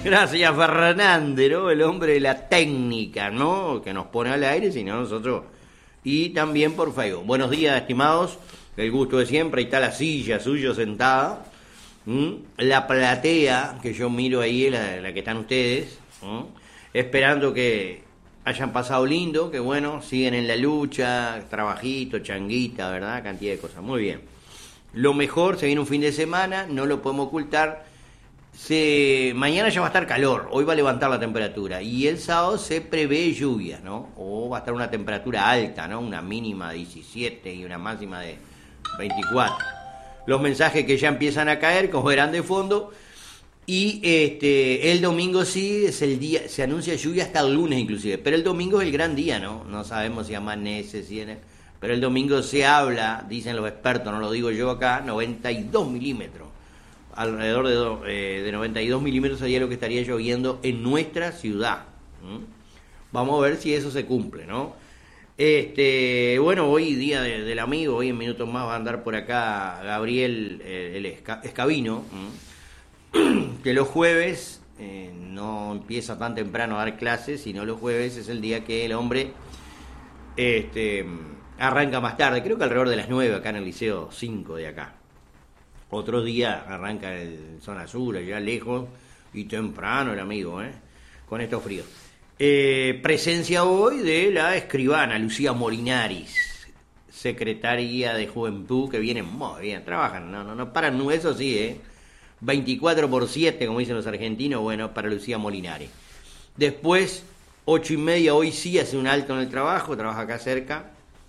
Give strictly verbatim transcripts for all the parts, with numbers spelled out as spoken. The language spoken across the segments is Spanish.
Gracias, Fernández, ¿no? El hombre de la técnica, ¿no? Que nos pone al aire, sino nosotros. Y también por Facebook. Buenos días, estimados. El gusto de siempre. Ahí está la silla suyo sentada. ¿Mm? La platea que yo miro ahí, la, la que están ustedes. ¿Mm? Esperando que hayan pasado lindo, que bueno, siguen en la lucha, trabajito, changuita, ¿verdad? Cantidad de cosas. Muy bien. Lo mejor, se viene un fin de semana, no lo podemos ocultar. Se, mañana ya va a estar calor, hoy va a levantar la temperatura y el sábado se prevé lluvia, ¿no? O va a estar una temperatura alta, ¿no? Una mínima de diecisiete y una máxima de veinticuatro. Los mensajes que ya empiezan a caer, como verán de fondo, y este el domingo sí es el día, se anuncia lluvia hasta el lunes inclusive, pero el domingo es el gran día, ¿no? No sabemos si amanece, si en el, pero el domingo se habla, dicen los expertos, no lo digo yo acá, noventa y dos milímetros. Alrededor de, do, eh, de noventa y dos milímetros sería lo que estaría lloviendo en nuestra ciudad. ¿Mm? Vamos a ver si eso se cumple, ¿no? Este, bueno, hoy día de, del amigo, hoy en minutos más va a andar por acá Gabriel eh, el Esca, Escabino, ¿Mm? que los jueves eh, no empieza tan temprano a dar clases, sino los jueves es el día que el hombre este, arranca más tarde, creo que alrededor de las nueve acá en el Liceo cinco de acá. Otro día arranca en zona sur, allá lejos, y temprano el amigo, ¿eh? Con estos fríos. Eh, presencia hoy de la escribana Lucía Molinaris, secretaria de Juventud, que viene muy bien, trabajan, no, no, no paran, eso sí, ¿eh? veinticuatro por siete, como dicen los argentinos, bueno, para Lucía Molinaris. Después, ocho y media, hoy sí hace un alto en el trabajo, trabaja acá cerca.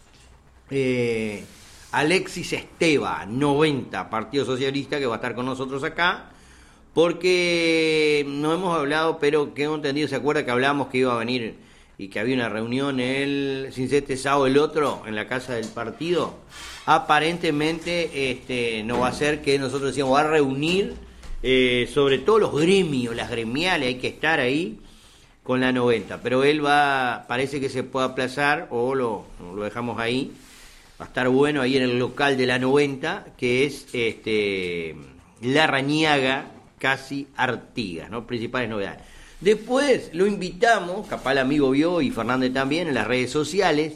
Eh... Alexis Esteva, noventa, Partido Socialista, que va a estar con nosotros acá, porque no hemos hablado, pero que hemos entendido, ¿se acuerda que hablamos que iba a venir y que había una reunión el, sin ser este sábado el otro, en la casa del partido? Aparentemente este, no va a ser que nosotros decíamos, va a reunir eh, sobre todo los gremios, las gremiales, hay que estar ahí con la noventa, pero él va, parece que se puede aplazar o lo, lo dejamos ahí. Va a estar bueno ahí en el local de la noventa, que es este Larrañaga, casi Artigas, ¿no? Principales novedades. Después lo invitamos, capaz el amigo vio y Fernández también, en las redes sociales,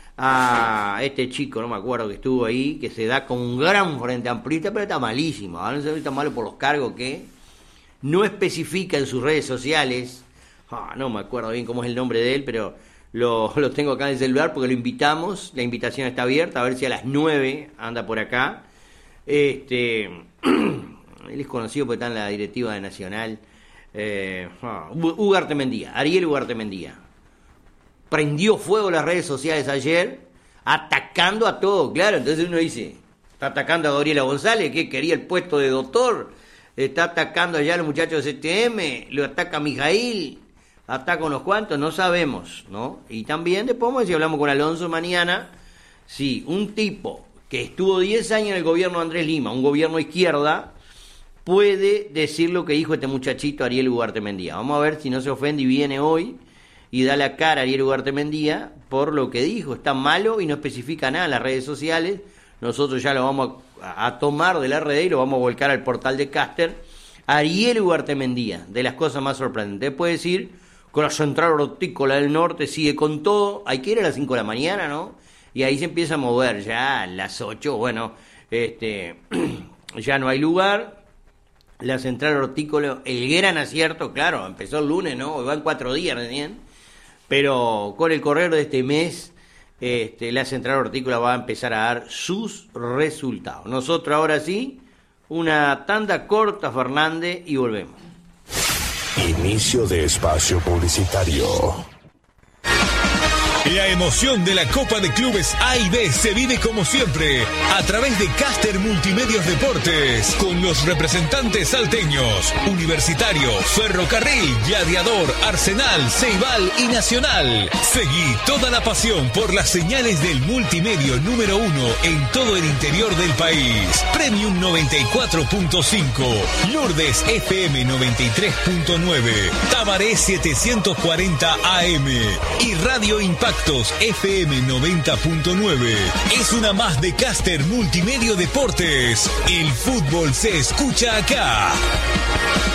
a este chico, no me acuerdo, que estuvo ahí, que se da con un gran frente amplista, pero está malísimo. Ahora no se ve tan malo por los cargos que no especifica en sus redes sociales. Ah, no me acuerdo bien cómo es el nombre de él, pero Lo, lo tengo acá en el celular porque lo invitamos, la invitación está abierta, a ver si a las nueve anda por acá. Este, él es conocido porque está en la directiva de Nacional. Eh, Ugarte Mendía, Ariel Ugarte Mendía. Prendió fuego las redes sociales ayer, atacando a todo, claro. Entonces uno dice, está atacando a Gabriela González, que quería el puesto de doctor, está atacando allá a los muchachos de C T M, lo ataca a Mijail. Ataca unos cuantos, no sabemos, ¿no? Y también después, si hablamos con Alonso mañana, sí, un tipo que estuvo diez años en el gobierno de Andrés Lima, un gobierno izquierda, puede decir lo que dijo este muchachito Ariel Ugarte Mendía. Vamos a ver si no se ofende y viene hoy y da la cara a Ariel Ugarte Mendía por lo que dijo. Está malo y no especifica nada en las redes sociales. Nosotros ya lo vamos a, a tomar de la red y lo vamos a volcar al portal de Caster. Ariel Ugarte Mendía, de las cosas más sorprendentes. Puede decir, con la central hortícola del norte sigue con todo, hay que ir a las cinco de la mañana, ¿no? Y ahí se empieza a mover, ya a las ocho, bueno, este ya no hay lugar. La central hortícola, el gran acierto, claro, empezó el lunes, ¿no? Van cuatro días recién, pero con el correr de este mes, este, la central hortícola va a empezar a dar sus resultados. Nosotros ahora sí, una tanda corta, Fernández, y volvemos. Inicio de espacio publicitario. La emoción de la Copa de Clubes A y B se vive como siempre a través de Caster Multimedios Deportes con los representantes salteños, Universitario, Ferrocarril, Gladiador, Arsenal, Ceibal y Nacional. Seguí toda la pasión por las señales del multimedio número uno en todo el interior del país. Premium noventa y cuatro punto cinco, Lourdes F M noventa y tres punto nueve, Tabaré setecientos cuarenta A M y Radio Impacto F M noventa punto nueve. Es una más de Caster Multimedio Deportes. El fútbol se escucha acá.